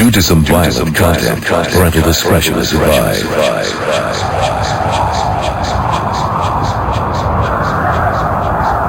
Due to some violent content, parental discretion is advised.